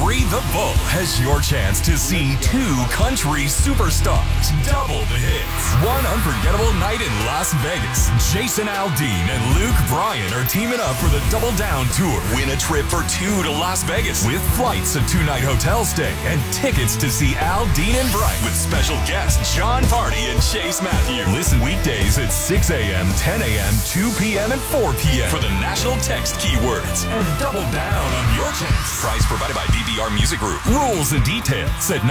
The Bull has your chance to see two country superstars double the hits. One unforgettable night in Las Vegas. Jason Aldean and Luke Bryan are teaming up for the Double Down Tour. Win a trip for two to Las Vegas with flights, a two-night hotel stay, and tickets to see Aldean and Bryan with special guests John Party and Chase Matthews. Listen weekdays at 6 a.m., 10 a.m., 2 p.m., and 4 p.m. for the national text keywords and double down on your chance. Price provided by BBR Music Group. Rules and details at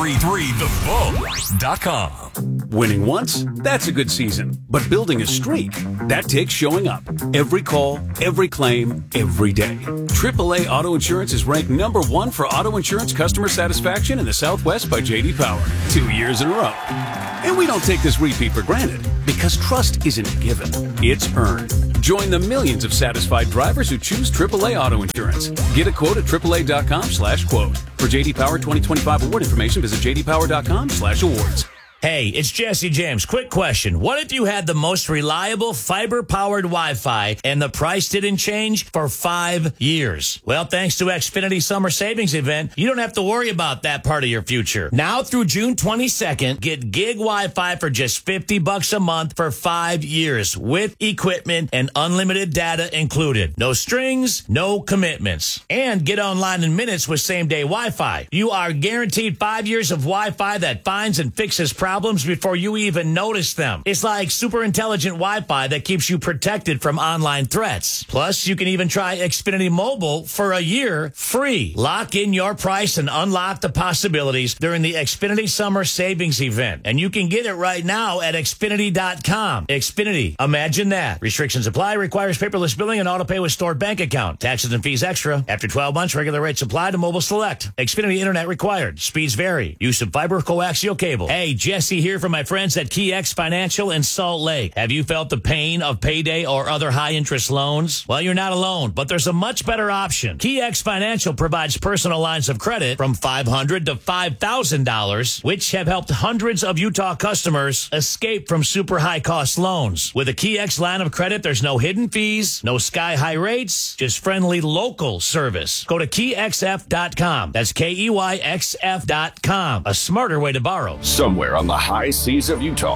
933thebull.com. Winning once? That's a good season. But building a streak? That takes showing up. Every call, every claim, every day. AAA Auto Insurance is ranked #1 for auto insurance customer satisfaction in the Southwest by J.D. Power. 2 years in a row. And we don't take this repeat for granted, because trust isn't given, it's earned. Join the millions of satisfied drivers who choose AAA Auto Insurance. Get a quote at AAA.com/quote. For J.D. Power 2025 award information, visit JDPower.com/awards. Hey, it's Jesse James. Quick question. What if you had the most reliable fiber-powered Wi-Fi and the price didn't change for 5 years? Well, thanks to Xfinity Summer Savings Event, you don't have to worry about that part of your future. Now through June 22nd, get gig Wi-Fi for just $50 a month for 5 years with equipment and unlimited data included. No strings, no commitments. And get online in minutes with same-day Wi-Fi. You are guaranteed 5 years of Wi-Fi that finds and fixes problems before you even notice them. It's like super intelligent Wi-Fi that keeps you protected from online threats. Plus, you can even try Xfinity Mobile for a year free. Lock in your price and unlock the possibilities during the Xfinity Summer Savings Event. And you can get it right now at Xfinity.com. Xfinity. Imagine that. Restrictions apply. Requires paperless billing and auto pay with stored bank account. Taxes and fees extra. After 12 months, regular rates apply to mobile select. Xfinity Internet required. Speeds vary. Use of fiber coaxial cable. Hey, Jesse here from my friends at KeyX Financial in Salt Lake. Have you felt the pain of payday or other high-interest loans? Well, you're not alone, but there's a much better option. KeyX Financial provides personal lines of credit from $500 to $5,000, which have helped hundreds of Utah customers escape from super high-cost loans. With a KeyX line of credit, there's no hidden fees, no sky-high rates, just friendly local service. Go to KeyXF.com. That's KeyXF.com. A smarter way to borrow. Somewhere on the high seas of Utah,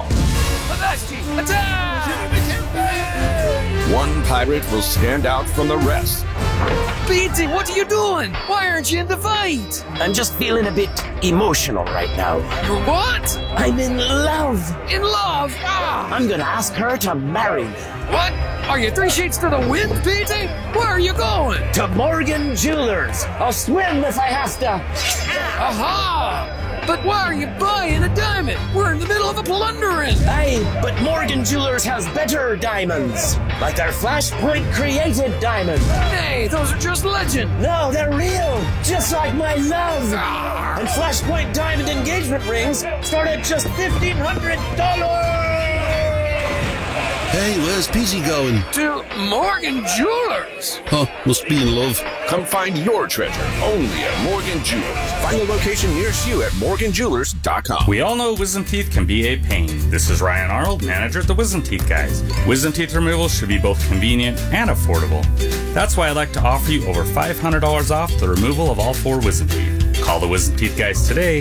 one pirate will stand out from the rest. Petey, what are you doing? Why aren't you in the fight? I'm just feeling a bit emotional right now. You're what? I'm in love. In love? Ah. I'm gonna ask her to marry me. What? Are you 3 sheets to the wind, Petey? Where are you going? To Morgan Jewelers. I'll swim if I have to. Aha! But why are you buying a diamond? We're in the middle of a plundering. Aye, but Morgan Jewelers has better diamonds. Like their Flashpoint created diamond. Hey, those are just legend. No, they're real. Just like my love. Arr. And Flashpoint diamond engagement rings start at just $1,500. Hey, where's Pizzy going? To Morgan Jewelers. Oh, must be in love. Come find your treasure only at Morgan Jewelers. Find a location nearest you at morganjewelers.com. We all know wisdom teeth can be a pain. This is Ryan Arnold, manager at the Wisdom Teeth Guys. Wisdom teeth removal should be both convenient and affordable. That's why I'd like to offer you over $500 off the removal of all 4 wisdom teeth. Call the Wisdom Teeth Guys today,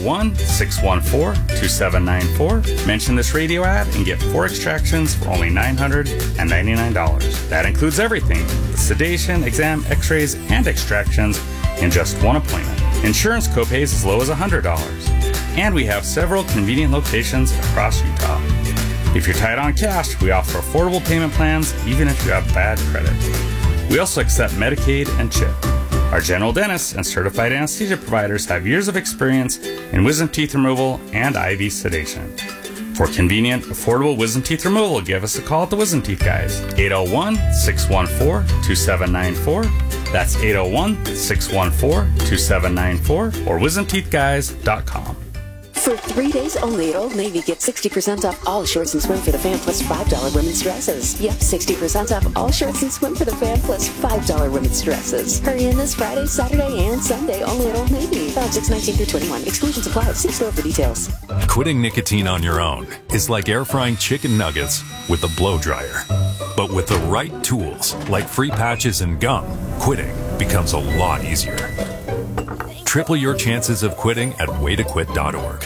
801-614-2794. Mention this radio ad and get 4 extractions for only $999. That includes everything: the sedation, exam, x-rays, and extractions in just 1 appointment. Insurance copays as low as $100. And we have several convenient locations across Utah. If you're tight on cash, we offer affordable payment plans even if you have bad credit. We also accept Medicaid and CHIP. Our general dentists and certified anesthesia providers have years of experience in wisdom teeth removal and IV sedation. For convenient, affordable wisdom teeth removal, give us a call at the Wisdom Teeth Guys, 801-614-2794. That's 801-614-2794 or wisdomteethguys.com. For 3 days only at Old Navy, get 60% off all shorts and swim for the fan plus $5 women's dresses. Yep, 60% off all shorts and swim for the fan plus $5 women's dresses. Hurry in this Friday, Saturday, and Sunday only at Old Navy. Valid 6/19 through 21. Exclusions apply. See store for details. Quitting nicotine on your own is like air frying chicken nuggets with a blow dryer. But with the right tools, like free patches and gum, quitting becomes a lot easier. Triple your chances of quitting at waytoquit.org.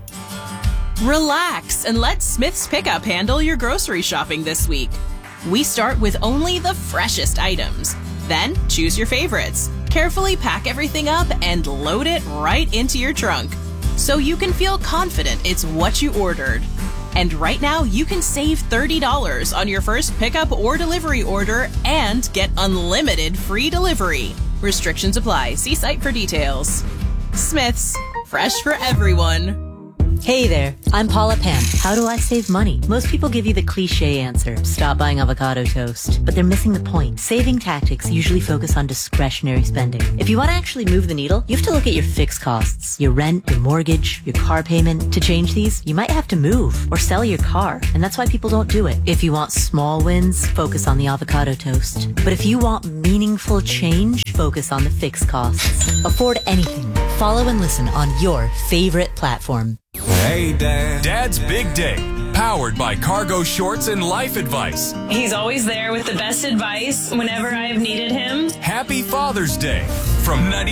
Relax and let Smith's Pickup handle your grocery shopping this week. We start with only the freshest items. Then choose your favorites. Carefully pack everything up and load it right into your trunk, so you can feel confident it's what you ordered. And right now, you can save $30 on your first pickup or delivery order and get unlimited free delivery. Restrictions apply. See site for details. Smith's, fresh for everyone. Hey there, I'm Paula Pan. How do I save money? Most people give you the cliche answer, stop buying avocado toast. But they're missing the point. Saving tactics usually focus on discretionary spending. If you want to actually move the needle, you have to look at your fixed costs. Your rent, your mortgage, your car payment. To change these, you might have to move or sell your car. And that's why people don't do it. If you want small wins, focus on the avocado toast. But if you want meaningful change, focus on the fixed costs. Afford anything. Follow and listen on your favorite platform. Hey, Dad. Dad's Big Day, powered by Cargo Shorts and Life Advice. He's always there with the best advice whenever I have needed him. Happy Father's Day from 90.